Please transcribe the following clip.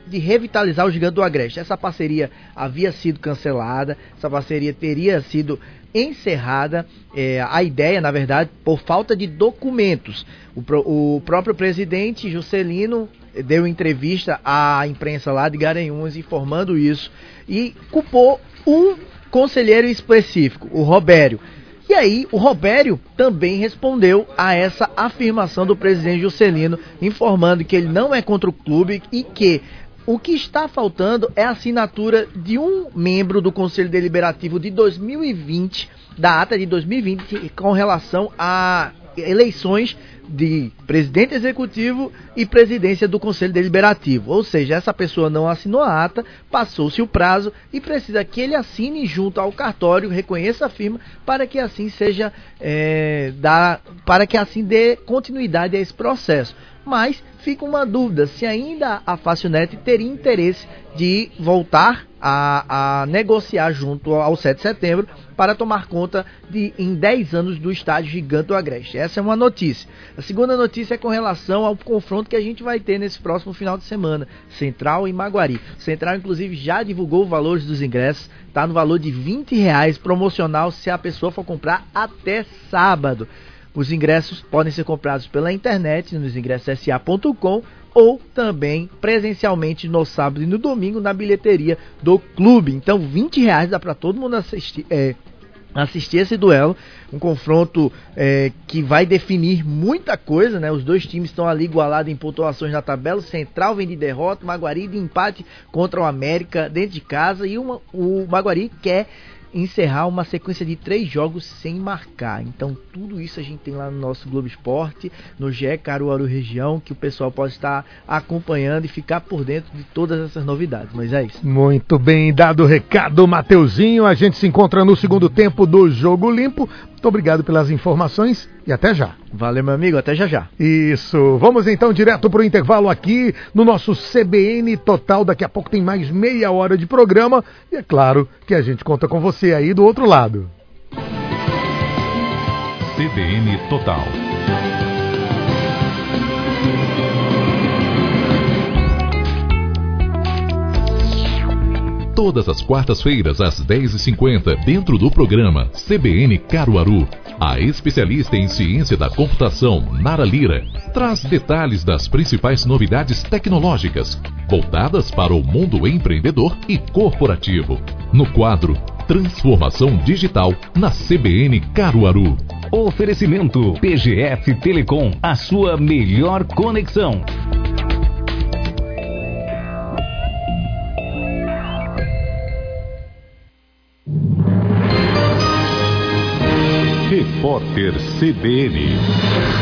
de revitalizar o Gigante do Agreste. Essa parceria havia sido cancelada, essa parceria teria sido encerrada, a ideia, na verdade, por falta de documentos. O próprio presidente Juscelino deu entrevista à imprensa lá de Garanhuns informando isso e culpou um conselheiro específico, o Robério. E aí o Robério também respondeu a essa afirmação do presidente Juscelino, informando que ele não é contra o clube e que o que está faltando é a assinatura de um membro do Conselho Deliberativo de 2020, da ata de 2020, com relação a eleições de presidente executivo e presidência do Conselho Deliberativo. Ou seja, essa pessoa não assinou a ata, passou-se o prazo e precisa que ele assine junto ao cartório, reconheça a firma, para que assim seja, para que assim dê continuidade a esse processo. Mas fica uma dúvida se ainda a Facilnet teria interesse de voltar a negociar junto ao 7 de setembro para tomar conta em 10 anos do estádio Gigante do Agreste. Essa é uma notícia. A segunda notícia é com relação ao confronto que a gente vai ter nesse próximo final de semana, Central e Maguari. O Central, inclusive, já divulgou os valores dos ingressos, está no valor de R$20, promocional se a pessoa for comprar até sábado. Os ingressos podem ser comprados pela internet, nos ingressosa.com, ou também presencialmente no sábado e no domingo na bilheteria do clube. Então R$20 dá para todo mundo assistir esse duelo, um confronto que vai definir muita coisa, né? Os dois times estão ali igualados em pontuações na tabela. O Central vem de derrota, o Maguari de empate contra o América dentro de casa, e o Maguari quer encerrar uma sequência de 3 jogos sem marcar. Então tudo isso a gente tem lá no nosso Globo Esporte, no GE Caruaru Região, que o pessoal pode estar acompanhando e ficar por dentro de todas essas novidades. Mas é isso. Muito bem dado o recado, Mateuzinho. A gente se encontra no segundo tempo do Jogo Limpo. Muito obrigado pelas informações e até já. Valeu, meu amigo, até já já. Isso, vamos então direto para o intervalo aqui no nosso CBN Total. Daqui a pouco tem mais meia hora de programa e é claro que a gente conta com você aí do outro lado. CBN Total. Todas as quartas-feiras, às 10h50, dentro do programa CBN Caruaru, a especialista em ciência da computação, Nara Lira, traz detalhes das principais novidades tecnológicas, voltadas para o mundo empreendedor e corporativo. No quadro Transformação Digital na CBN Caruaru. Oferecimento PGF Telecom, a sua melhor conexão. Repórter CBN.